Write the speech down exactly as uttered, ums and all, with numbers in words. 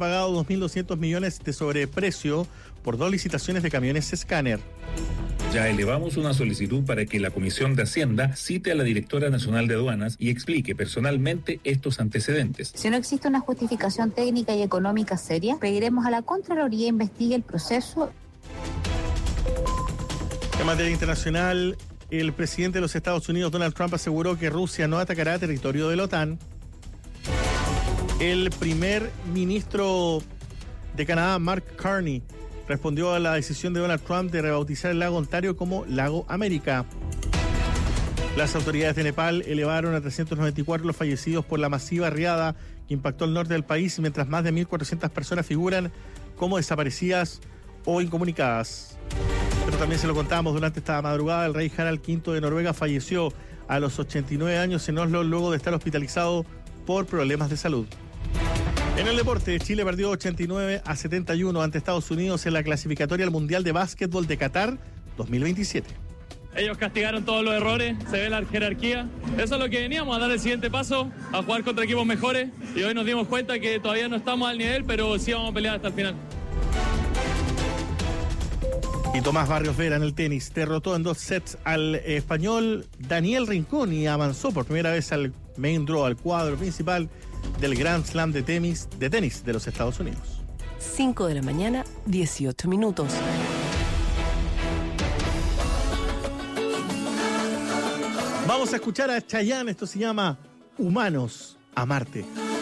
pagado dos mil doscientos millones de sobreprecio por dos licitaciones de camiones escáner. Ya elevamos una solicitud para que la Comisión de Hacienda cite a la Directora Nacional de Aduanas y explique personalmente estos antecedentes. Si no existe una justificación técnica y económica seria, pediremos a la Contraloría investigue el proceso. En materia internacional, el presidente de los Estados Unidos, Donald Trump, aseguró que Rusia no atacará territorio de la OTAN. El primer ministro de Canadá, Mark Carney, respondió a la decisión de Donald Trump de rebautizar el lago Ontario como Lago América. Las autoridades de Nepal elevaron a trescientos noventa y cuatro los fallecidos por la masiva riada que impactó el norte del país, mientras más de mil cuatrocientas personas figuran como desaparecidas o incomunicadas. Pero también se lo contamos, durante esta madrugada el rey Harald quinto de Noruega falleció a los ochenta y nueve años en Oslo luego de estar hospitalizado por problemas de salud. En el deporte, Chile perdió ochenta y nueve a setenta y uno ante Estados Unidos en la clasificatoria al Mundial de Básquetbol de Qatar dos mil veintisiete. Ellos castigaron todos los errores, se ve la jerarquía. Eso es lo que veníamos, a dar el siguiente paso, a jugar contra equipos mejores. Y hoy nos dimos cuenta que todavía no estamos al nivel, pero sí vamos a pelear hasta el final. Y Tomás Barrios Vera en el tenis derrotó en dos sets al español Daniel Rincón y avanzó por primera vez al main draw, al cuadro principal del Grand Slam de tenis, de tenis de los Estados Unidos. cinco de la mañana, dieciocho minutos. Vamos a escuchar a Chayanne, esto se llama Humanos a Marte.